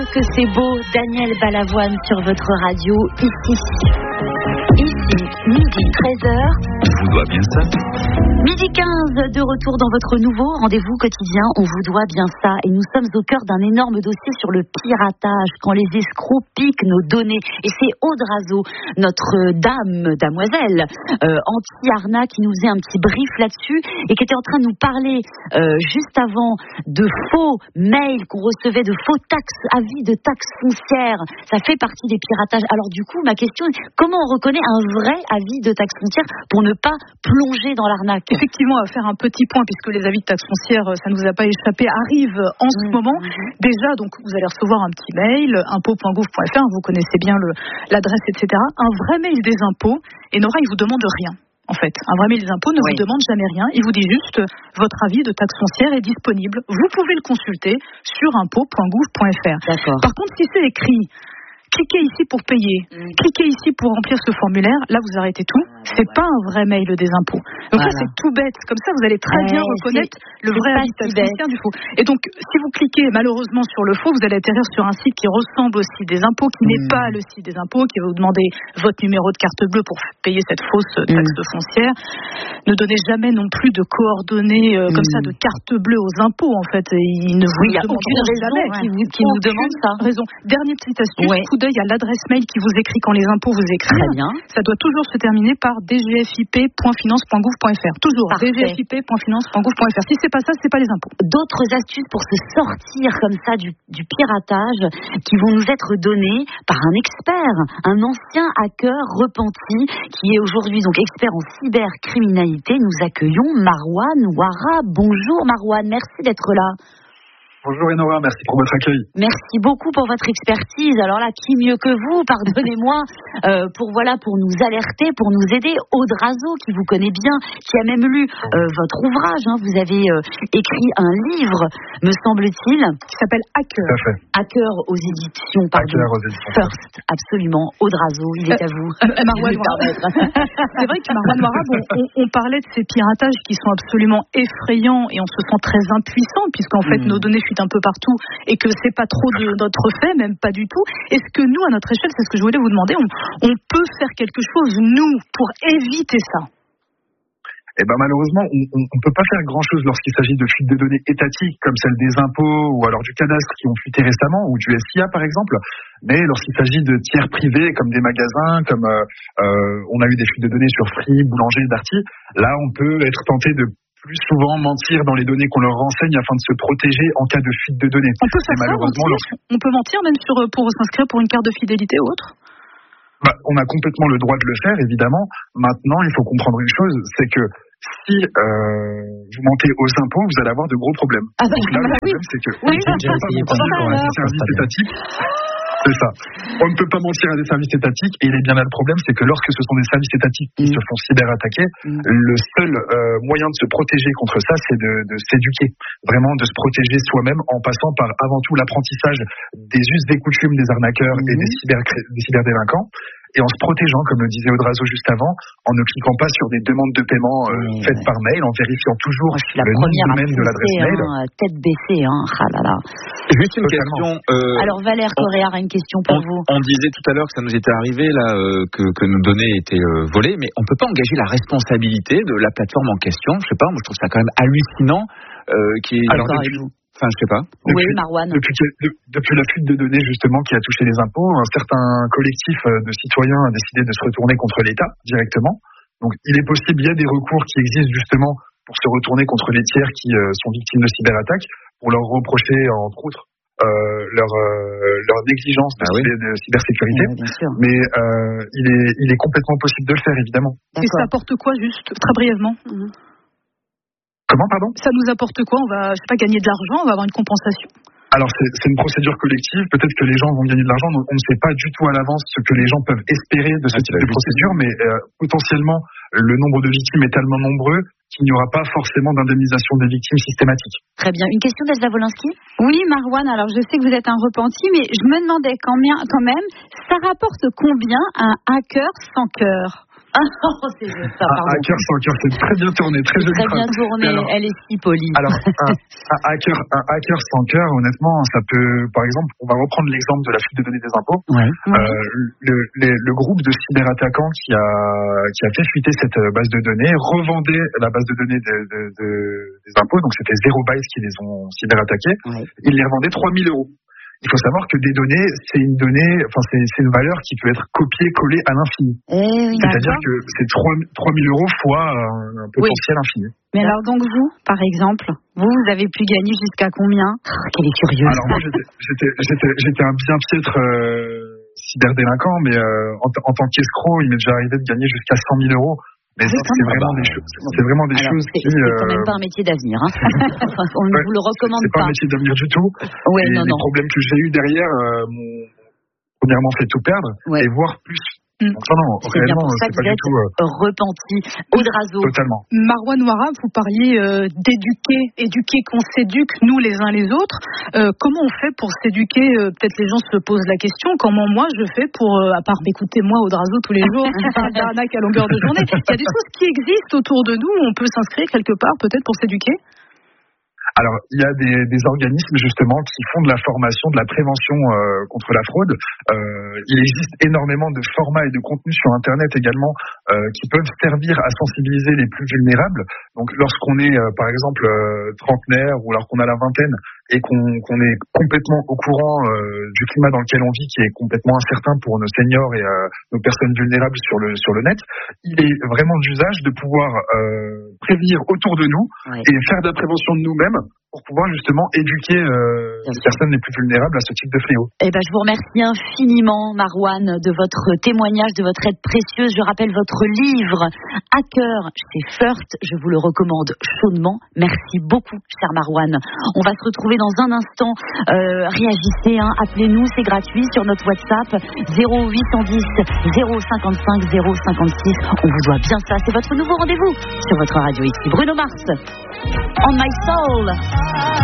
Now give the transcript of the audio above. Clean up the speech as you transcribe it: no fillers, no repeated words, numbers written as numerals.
Que c'est beau, Daniel Balavoine sur votre radio, ici, midi 13h. Je vous dois bien ça. Midi 15, de retour dans votre nouveau rendez-vous quotidien, on vous doit bien ça. Et nous sommes au cœur d'un énorme dossier sur le piratage, quand les escrocs piquent nos données. Et c'est Aude Razeau, notre damoiselle anti-arnaque, qui nous faisait un petit brief là-dessus et qui était en train de nous parler juste avant de faux mails qu'on recevait, de faux avis de taxes foncières. Ça fait partie des piratages. Alors du coup, ma question est, comment on reconnaît un vrai avis de taxes foncières pour ne pas plonger dans l'arnaque? Effectivement, à faire un petit point, puisque les avis de taxes foncières, ça ne nous a pas échappé, arrivent en ce moment. Déjà, donc, vous allez recevoir un petit mail, impôts.gouv.fr, vous connaissez bien l'adresse, etc. Un vrai mail des impôts, et Nora, il vous demande rien. En fait, un vrai mail des impôts ne vous demande jamais rien. Il vous dit juste, votre avis de taxe foncière est disponible. Vous pouvez le consulter sur impôts.gouv.fr. D'accord. Par contre, si c'est écrit, cliquez ici pour payer, cliquez ici pour remplir ce formulaire, là vous arrêtez tout. C'est pas un vrai mail des impôts. Donc ça c'est tout bête. Comme ça vous allez très bien reconnaître le vrai avis de taxe foncière du faux. Et donc si vous cliquez malheureusement sur le faux, vous allez atterrir sur un site qui ressemble au site des impôts, qui n'est pas le site des impôts, qui va vous demander votre numéro de carte bleue pour payer cette fausse taxe foncière. Ne donnez jamais non plus de coordonnées comme ça de carte bleue aux impôts en fait. Ils ne vous aucune raison qui nous demande ça. Raison. Dernière petite astuce. D'œil à l'adresse mail qui vous écrit quand les impôts vous écrivent. Très bien. Ça doit toujours se terminer par dgfip.finance.gouv.fr. Toujours dgfip.finance.gouv.fr. Si c'est pas ça, c'est pas les impôts. D'autres astuces pour se sortir comme ça du piratage qui vont nous être données par un expert, un ancien hacker repenti qui est aujourd'hui donc expert en cybercriminalité. Nous accueillons Marwan Ouara. Bonjour Marwan, merci d'être là. Bonjour Enora, merci pour votre accueil. Merci beaucoup pour votre expertise. Alors là, qui mieux que vous, pardonnez-moi, pour nous alerter, pour nous aider. Aude Razeau, qui vous connaît bien, qui a même lu votre ouvrage. Vous avez écrit un livre, me semble-t-il, qui s'appelle Hacker. Tout à fait. Hacker aux éditions, Hacker aux éditions First, absolument. Aude Razeau, il est à vous. Marwan Ouara. C'est vrai que Marwan Ouara, on parlait de ces piratages qui sont absolument effrayants et on se sent très impuissant puisqu'en fait nos données un peu partout et que c'est pas trop de notre fait, même pas du tout. Est-ce que nous, à notre échelle, c'est ce que je voulais vous demander, on peut faire quelque chose, nous, pour éviter ça? Eh ben malheureusement, on peut pas faire grand-chose lorsqu'il s'agit de fuites de données étatiques comme celle des impôts ou alors du cadastre qui ont fuité récemment ou du SIA par exemple. Mais lorsqu'il s'agit de tiers privés comme des magasins, comme on a eu des fuites de données sur Free, Boulanger, Darty, là on peut être tenté de plus souvent mentir dans les données qu'on leur renseigne afin de se protéger en cas de fuite de données. On peut faire ça, on peut mentir même pour s'inscrire pour une carte de fidélité ou autre? On a complètement le droit de le faire, évidemment. Maintenant, il faut comprendre une chose, c'est que si vous mentez aux impôts, vous allez avoir de gros problèmes. Donc là, le problème, c'est que on ne peut pas mentir à des services étatiques. C'est ça. On ne peut pas mentir à des services étatiques et il est bien là le problème, c'est que lorsque ce sont des services étatiques qui se font cyberattaquer, le seul moyen de se protéger contre ça, c'est de s'éduquer. Vraiment de se protéger soi-même en passant par avant tout l'apprentissage des us et coutumes des arnaqueurs et des cyberdélinquants. Et en se protégeant, comme le disait Aude Razeau juste avant, en ne cliquant pas sur des demandes de paiement faites par mail, en vérifiant toujours le nom de domaine de l'adresse mail. Tête baissée, Ah là là. Juste une question. Alors Valère Correa a une question pour vous. On disait tout à l'heure que ça nous était arrivé là, que nos données étaient volées, mais on peut pas engager la responsabilité de la plateforme en question. Je sais pas, moi je trouve ça quand même hallucinant. Je sais pas. Marwan. Depuis la fuite de données justement qui a touché les impôts, un certain collectif de citoyens a décidé de se retourner contre l'État directement. Donc il est possible, il y a des recours qui existent justement pour se retourner contre les tiers qui sont victimes de cyberattaques, pour leur reprocher entre autres leur négligence de cybersécurité. Mais il est complètement possible de le faire évidemment. Et ça apporte quoi juste très brièvement? Comment, pardon? Ça nous apporte quoi? On va, gagner de l'argent, on va avoir une compensation? Alors, c'est une procédure collective. Peut-être que les gens vont gagner de l'argent. On ne sait pas du tout à l'avance ce que les gens peuvent espérer de ce type de procédure, mais potentiellement, le nombre de victimes est tellement nombreux qu'il n'y aura pas forcément d'indemnisation des victimes systématique. Très bien. Une question d'Elsa Wolinski? Oui, Marwan, alors je sais que vous êtes un repenti, mais je me demandais quand même, ça rapporte combien un hacker sans cœur? C'est juste ça, pardon. Hacker sans cœur, c'est très bien tourné, très joli. Très bien tourné, elle est si polie. Alors, un hacker sans cœur, honnêtement, ça peut, par exemple, on va reprendre l'exemple de la fuite de données des impôts. Ouais. Le groupe de cyberattaquants qui a fait fuiter cette base de données revendait la base de données des impôts, donc c'était Zero Bytes qui les ont cyberattaqués. Ouais. Ils les revendaient 3 000 €. Il faut savoir que des données, c'est une valeur qui peut être copiée-collée à l'infini. C'est-à-dire que c'est 3 000 € fois un potentiel infini. Mais alors donc vous, par exemple, vous avez pu gagner jusqu'à combien? Quelle est curieuse. Alors moi, j'étais un bien piètre cyberdélinquant, mais en tant qu'escroc, il m'est déjà arrivé de gagner jusqu'à 100 000 €. Mais c'est vraiment des choses qui... C'est quand même pas un métier d'avenir. Hein. On ne vous le recommande pas. C'est pas un métier d'avenir du tout. Ouais, et les problèmes que j'ai eu derrière m'ont premièrement fait tout perdre, et voire plus. Non, c'est bien pour ça que vous êtes repenti. Audrazo. Totalement. Marouane Ouara, vous parliez éduquer qu'on s'éduque, nous les uns les autres. Comment on fait pour s'éduquer? Peut-être les gens se posent la question. Comment moi je fais pour, à part m'écouter moi Audrazo tous les jours, qui parle d'arnaque à longueur de journée. Il y a des choses qui existent autour de nous où on peut s'inscrire quelque part peut-être pour s'éduquer? Alors, il y a des organismes justement qui font de la formation, de la prévention contre la fraude. Il existe énormément de formats et de contenus sur Internet également qui peuvent servir à sensibiliser les plus vulnérables. Donc, lorsqu'on est, par exemple, trentenaire ou alors qu'on a la vingtaine et qu'on est complètement au courant du climat dans lequel on vit, qui est complètement incertain pour nos seniors et nos personnes vulnérables sur le net, il est vraiment d'usage de pouvoir prévenir autour de nous et faire de la prévention de nous-mêmes pour pouvoir justement éduquer les personnes les plus vulnérables à ce type de fléau. Je vous remercie infiniment, Marouane, de votre témoignage, de votre aide précieuse. Je rappelle votre livre Hacker chez Furt. Je vous le recommande chaudement. Merci beaucoup, cher Marouane. On va se retrouver dans un instant. Réagissez, appelez-nous, c'est gratuit sur notre WhatsApp 0810 055 056. On vous doit bien ça. C'est votre nouveau rendez-vous sur votre radio ici. Bruno Mars, On My Soul.